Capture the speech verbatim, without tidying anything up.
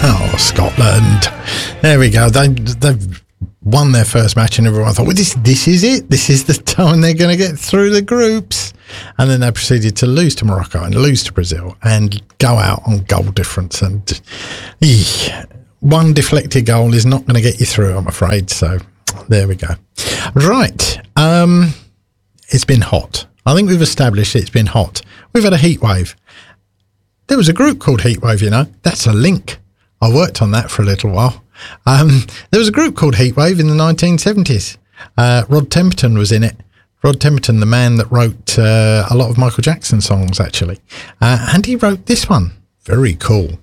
Oh, Scotland. There we go. They, they've won their first match and everyone thought, well, this, this is it. This is the time they're going to get through the groups. And then they proceeded to lose to Morocco and lose to Brazil and go out on goal difference. And eeh, one deflected goal is not going to get you through, I'm afraid. So there we go. Right. Um, it's been hot. I think we've established it's been hot. We've had a heat wave. There was a group called Heatwave, you know. That's a link. I worked on that for a little while. Um, there was a group called Heatwave in the nineteen seventies. Uh, Rod Temperton was in it. Rod Temperton, the man that wrote uh, a lot of Michael Jackson songs, actually. Uh, and he wrote this one. Very cool.